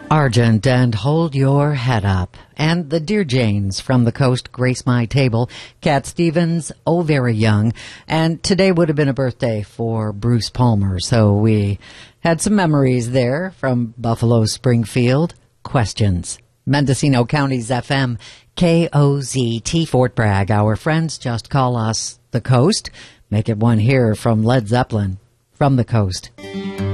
Argent and Hold Your Head Up. And the Dear Janes from the Coast grace my table. Cat Stevens, Oh Very Young. And today would have been a birthday for Bruce Palmer, so we had some memories there from Buffalo Springfield. Questions. Mendocino County's FM, KOZT Fort Bragg. Our friends just call us the Coast. Make it one here from Led Zeppelin, from the Coast.